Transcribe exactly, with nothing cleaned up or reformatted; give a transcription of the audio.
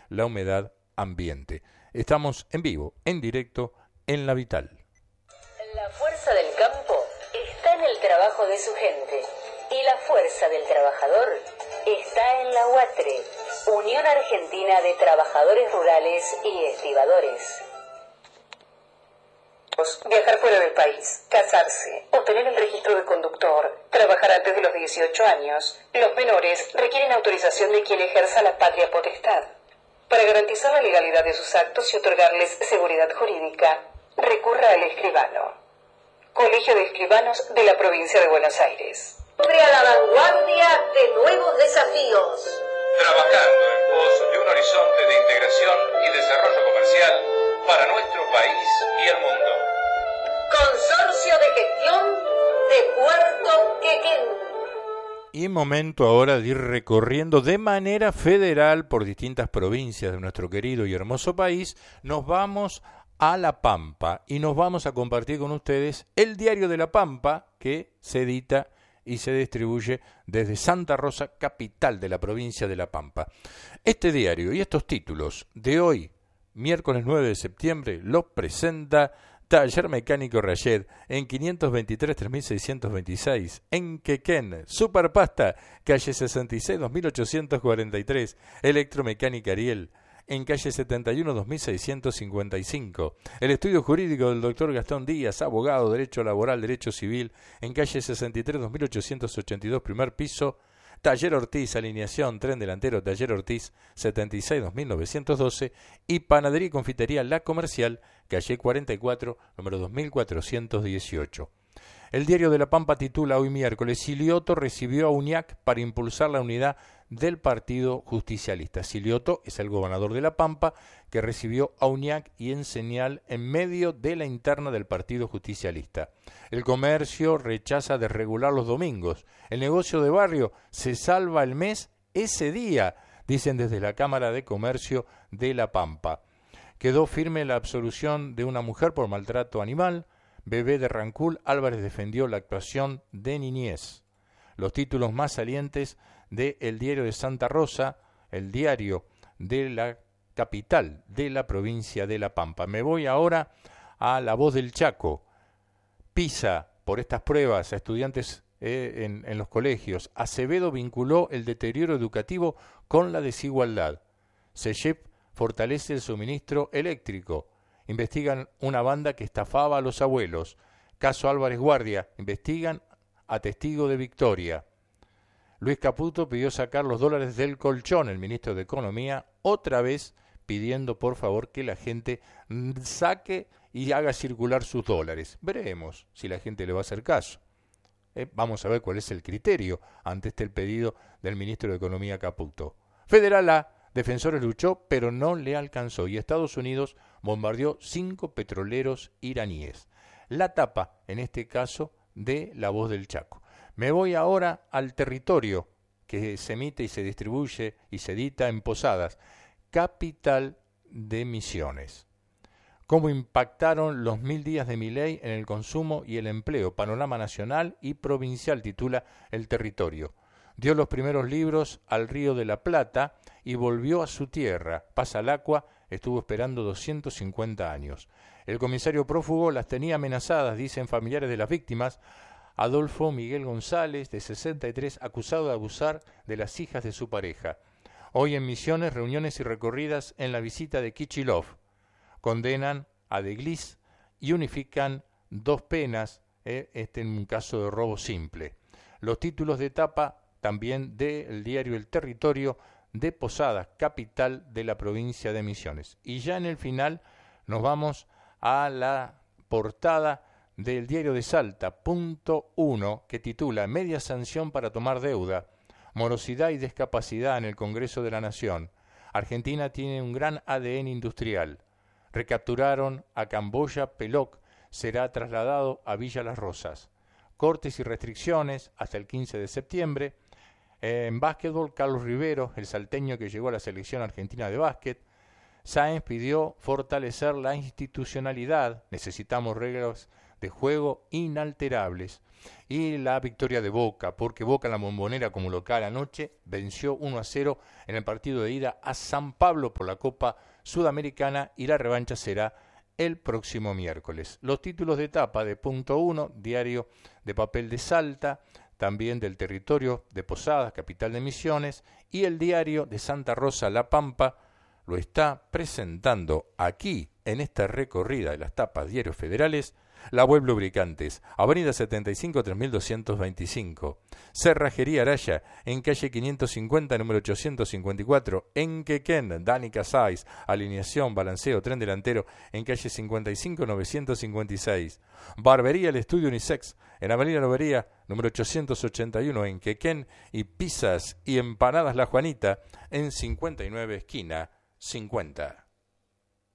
la humedad ambiente. Estamos en vivo, en directo, en La Vital. La fuerza del campo está en el trabajo de su gente y la fuerza del trabajador está en la UATRE, Unión Argentina de Trabajadores Rurales y Estibadores. Viajar fuera del país, casarse, obtener el registro de conductor, trabajar antes de los dieciocho años. Los menores requieren autorización de quien ejerza la patria potestad. Para garantizar la legalidad de sus actos y otorgarles seguridad jurídica, recurra al escribano. Colegio de Escribanos de la Provincia de Buenos Aires. Siempre a la vanguardia de nuevos desafíos. Trabajando en pos de un horizonte de integración y desarrollo comercial para nuestro país y el mundo. Consorcio de Gestión de Puerto Quequén. Y momento ahora de ir recorriendo de manera federal por distintas provincias de nuestro querido y hermoso país. Nos vamos a La Pampa y nos vamos a compartir con ustedes el Diario de La Pampa, que se edita y se distribuye desde Santa Rosa, capital de la provincia de La Pampa. Este diario y estos títulos de hoy, miércoles nueve de septiembre, los presenta Taller Mecánico Rayet en quinientos veintitrés tres mil seiscientos veintiséis, en Quequén, Superpasta, calle sesenta y seis dos mil ochocientos cuarenta y tres, Electromecánica Ariel, en calle setenta y uno dos mil seiscientos cincuenta y cinco, el estudio jurídico del doctor Gastón Díaz, abogado, derecho laboral, derecho civil, en calle sesenta y tres dos mil ochocientos ochenta y dos, primer piso, Taller Ortiz, alineación, tren delantero, Taller Ortiz, setenta y seis dos mil novecientos doce, y Panadería y Confitería La Comercial, calle cuarenta y cuatro, número dos mil cuatrocientos dieciocho. El Diario de La Pampa titula hoy miércoles: Silioto recibió a Uñac para impulsar la unidad del Partido Justicialista. Silioto es el gobernador de La Pampa que recibió a Uñac y en señal en medio de la interna del Partido Justicialista. El comercio rechaza desregular los domingos. El negocio de barrio se salva el mes ese día, dicen desde la Cámara de Comercio de La Pampa. Quedó firme la absolución de una mujer por maltrato animal. Bebé de Rancul, Álvarez defendió la actuación de niñez. Los títulos más salientes de El Diario de Santa Rosa, el diario de la capital de la provincia de La Pampa. Me voy ahora a La Voz del Chaco. Pisa por estas pruebas a estudiantes eh, en, en los colegios. Acevedo vinculó el deterioro educativo con la desigualdad. SEGEP fortalece el suministro eléctrico. Investigan una banda que estafaba a los abuelos. Caso Álvarez Guardia. Investigan a testigo de Victoria. Luis Caputo pidió sacar los dólares del colchón. El ministro de Economía otra vez pidiendo por favor que la gente saque y haga circular sus dólares. Veremos si la gente le va a hacer caso. Eh, vamos a ver cuál es el criterio ante este el pedido del ministro de Economía Caputo. Federal A. Defensores luchó, pero no le alcanzó, y Estados Unidos bombardeó cinco petroleros iraníes. La tapa, en este caso, de La Voz del Chaco. Me voy ahora al Territorio, que se emite y se distribuye y se edita en Posadas, capital de Misiones. ¿Cómo impactaron los mil días de Milei en el consumo y el empleo? Panorama nacional y provincial, titula El Territorio. Dio los primeros libros al Río de la Plata y volvió a su tierra. Pasa al Agua, estuvo esperando doscientos cincuenta años. El comisario prófugo las tenía amenazadas, dicen familiares de las víctimas. Adolfo Miguel González, de sesenta y tres, acusado de abusar de las hijas de su pareja. Hoy en Misiones, reuniones y recorridas en la visita de Kichilov. Condenan a Deglis y unifican dos penas, eh, este en un caso de robo simple. Los títulos de etapa también del diario El Territorio de Posadas, capital de la provincia de Misiones. Y ya en el final nos vamos a la portada del diario de Salta, punto uno, que titula Media sanción para tomar deuda, morosidad y discapacidad en el Congreso de la Nación. Argentina tiene un gran A D N industrial. Recapturaron a Camboya, Peloc será trasladado a Villa Las Rosas. Cortes y restricciones hasta el quince de septiembre. En básquetbol, Carlos Rivero, el salteño que llegó a la selección argentina de básquet. Sáenz pidió fortalecer la institucionalidad. Necesitamos reglas de juego inalterables. Y la victoria de Boca, porque Boca en la Bombonera como local anoche venció uno a cero en el partido de ida a San Pablo por la Copa Sudamericana, y la revancha será el próximo miércoles. Los títulos de etapa de Punto uno, Diario de Papel de Salta, también del Territorio de Posadas, capital de Misiones, y el Diario de Santa Rosa, La Pampa, lo está presentando aquí en esta recorrida de las tapas diarios federales. La Web Lubricantes, Avenida setenta y cinco, tres mil doscientos veinticinco. Cerrajería Araya, en calle quinientos cincuenta, número ochocientos cincuenta y cuatro, en Quequén. Dani Casais, alineación, balanceo, tren delantero, en calle cincuenta y cinco, novecientos cincuenta y seis. Barbería El Estudio Unisex, en Avenida Lobería, número ochocientos ochenta y uno, en Quequén. Y Pizzas y Empanadas La Juanita, en cincuenta y nueve, esquina cincuenta.